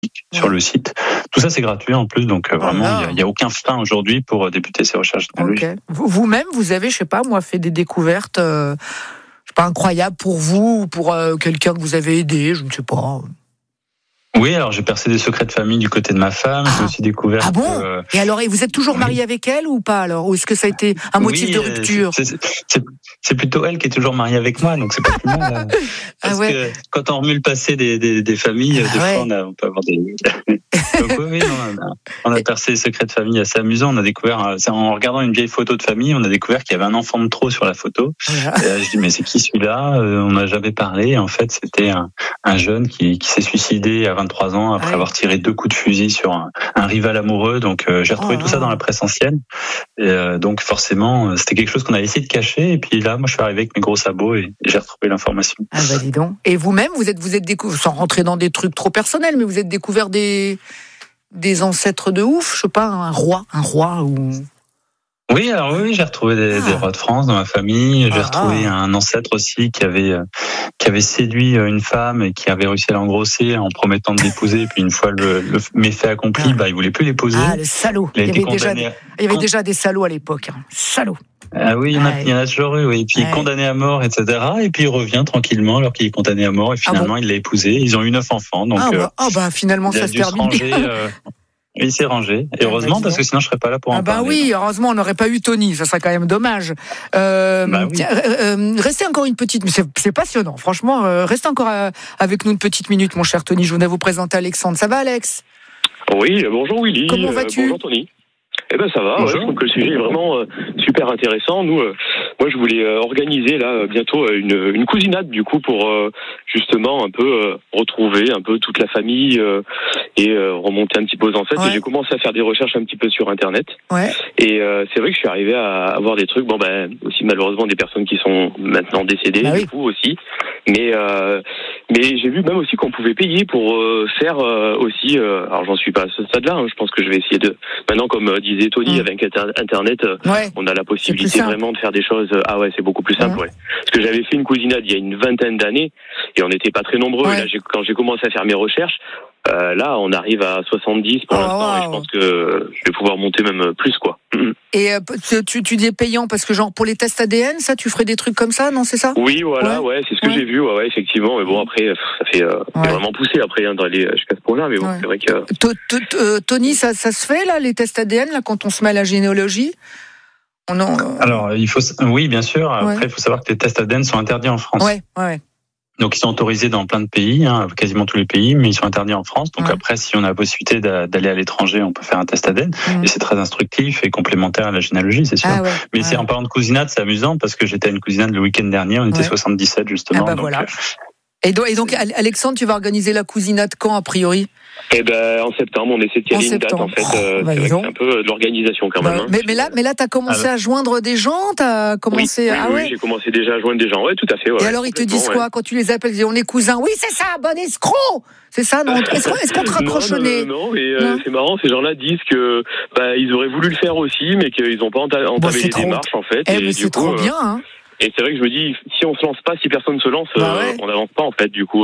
sur le site. Tout ça, c'est gratuit en plus, donc vraiment, il n'y a aucun frein aujourd'hui pour débuter ces recherches généalogiques. Okay. Vous-même, vous avez, je sais pas, moi, fait des découvertes, je sais pas, incroyables pour vous ou pour quelqu'un que vous avez aidé, je ne sais pas. Oui, alors j'ai percé des secrets de famille du côté de ma femme. J'ai aussi découvert. Ah bon Et alors, vous êtes toujours marié avec elle ou pas alors? Ou est-ce que ça a été un motif de rupture? C'est plutôt elle qui est toujours mariée avec moi, donc c'est pas plus mal. Parce que quand on remue le passé des familles, des fois on peut avoir des. Donc oui, on a percé les secrets de famille assez amusants. On a découvert, en regardant une vieille photo de famille, on a découvert qu'il y avait un enfant de trop sur la photo. Et je dis mais c'est qui celui-là? On n'a jamais parlé. Et en fait, c'était un jeune qui s'est suicidé à 23 ans après avoir tiré 2 coups de fusil sur un rival amoureux. Donc j'ai retrouvé tout ça dans la presse ancienne. Et donc forcément, c'était quelque chose qu'on avait essayé de cacher. Et puis là, moi, je suis arrivé avec mes gros sabots et j'ai retrouvé l'information. Ah bah dis donc. Et vous-même, vous êtes découvert, sans rentrer dans des trucs trop personnels, mais vous êtes découvert des ancêtres de ouf, je sais pas, un roi ou... Oui, alors oui, j'ai retrouvé des rois de France dans ma famille. J'ai retrouvé un ancêtre aussi qui avait séduit une femme et qui avait réussi à l'engrosser en promettant de l'épouser. Et puis une fois le méfait accompli, il voulait plus l'épouser. Ah, le salaud. Il y avait déjà des salauds à l'époque. Salaud. Ah oui, il y en a toujours eu. Oui. Et puis condamné à mort, etc. Et puis il revient tranquillement alors qu'il est condamné à mort. Et finalement, il l'a épousée. Ils ont eu 9 enfants. Donc, finalement, ça se termine bien. Il s'est rangé. Et heureusement, parce que sinon, je serais pas là pour en parler. Oui, heureusement, on n'aurait pas eu Tony. Ça serait quand même dommage. Restez encore une petite... C'est passionnant, franchement. Restez encore avec nous une petite minute, mon cher Tony. Je venais vous présenter Alexandre. Ça va, Alex? Oui, bonjour Willy. Comment vas-tu? Bonjour Tony. Eh ben ça va, je trouve que le sujet est vraiment super intéressant. Nous, moi je voulais organiser là bientôt une cousinade du coup pour justement un peu retrouver un peu toute la famille et remonter un petit peu aux ancêtres. Et j'ai commencé à faire des recherches un petit peu sur internet. Et c'est vrai que je suis arrivé à avoir des trucs, aussi malheureusement des personnes qui sont maintenant décédées, du coup aussi. Mais j'ai vu même aussi qu'on pouvait payer pour faire aussi. Alors j'en suis pas à ce stade-là. Je pense que je vais essayer de maintenant, comme disait Tony, avec Internet, on a la possibilité vraiment de faire des choses. C'est beaucoup plus simple. Parce que j'avais fait une cousinade il y a une 20aine d'années et on n'était pas très nombreux. Et là, quand j'ai commencé à faire mes recherches, là, on arrive à 70 pour l'instant et je pense que je vais pouvoir monter même plus, quoi. Et tu dis payant parce que genre pour les tests ADN, ça, tu ferais des trucs comme ça, non, c'est ça? Oui, voilà, c'est ce que j'ai vu, effectivement. Mais bon, après, ça fait vraiment pousser après d'aller jusqu'à ce point-là. Mais bon, c'est vrai que... Tony, ça se fait là, les tests ADN là quand on se met à la généalogie? Alors, oui, bien sûr. Après, il faut savoir que les tests ADN sont interdits en France. Donc, ils sont autorisés dans plein de pays, quasiment tous les pays, mais ils sont interdits en France. Donc après, si on a la possibilité d'aller à l'étranger, on peut faire un test ADN. Et c'est très instructif et complémentaire à la généalogie, c'est sûr. Mais en parlant de cousinade, c'est amusant parce que j'étais à une cousinade le week-end dernier, on était 77 justement. Voilà. Et donc, Alexandre, tu vas organiser la cousinade quand, a priori? En septembre, on essaie de caler une date, en fait. C'est un peu de l'organisation, quand même. Mais là, t'as commencé à joindre des gens? T'as commencé Oui, j'ai commencé déjà à joindre des gens. Oui, tout à fait. Et alors, ils te disent quoi quand tu les appelles? Ils disent, on est cousins. Oui, c'est ça, bon escroc! C'est ça, non? Est-ce qu'on te raccroche au nez? Non, mais c'est marrant, ces gens-là disent que ils auraient voulu le faire aussi, mais qu'ils n'ont pas entamé les démarches, en fait. Mais c'est trop bien, hein? Et c'est vrai que je me dis, si on se lance pas, si personne se lance, on n'avance pas en fait du coup.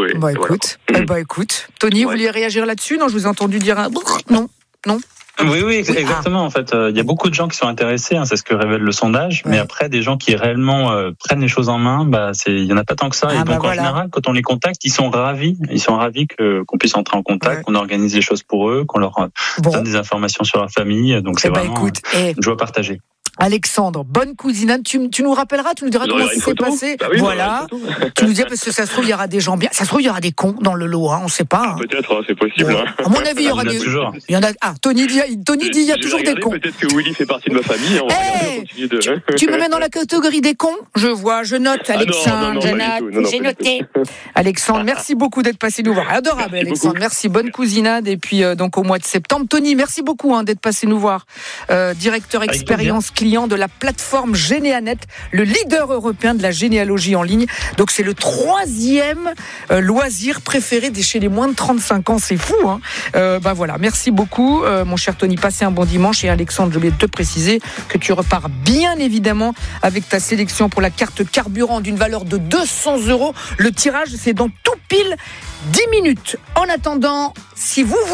Écoute, Tony, vous vouliez réagir là-dessus? Non, je vous ai entendu dire non. Oui, exactement. En fait, il y a beaucoup de gens qui sont intéressés, c'est ce que révèle le sondage. Mais après, des gens qui réellement prennent les choses en main, il y en a pas tant que ça. Et donc en général, quand on les contacte, ils sont ravis qu'on puisse entrer en contact, qu'on organise les choses pour eux, qu'on leur donne des informations sur leur famille. Donc c'est vraiment une joie partagée. Alexandre, bonne cousinade. Tu nous rappelleras, tu nous diras comment ça s'est passé. Voilà. Tu nous diras parce que ça se trouve il y aura des gens bien. Ça se trouve il y aura des cons dans le lot, on sait pas. Peut-être, c'est possible. À mon avis, il y aura des. Il y en a. Tony dit il y a toujours des cons. Peut-être que Willy fait partie de ma famille. Tu me mets dans la catégorie des cons? Je note, Alexandre. J'ai noté. Alexandre, merci beaucoup d'être passé nous voir. Adorable, Alexandre. Merci, bonne cousinade. Et puis donc au mois de septembre, Tony, merci beaucoup d'être passé nous voir. Directeur expérience client de la plateforme Généanet, le leader européen de la généalogie en ligne. Donc c'est le 3e loisir préféré chez les moins de 35 ans. C'est fou, hein. Voilà, merci beaucoup, mon cher Tony. Passez un bon dimanche. Et Alexandre, je voulais te préciser que tu repars bien évidemment avec ta sélection pour la carte carburant d'une valeur de 200 €. Le tirage, c'est dans tout pile 10 minutes. En attendant, si vous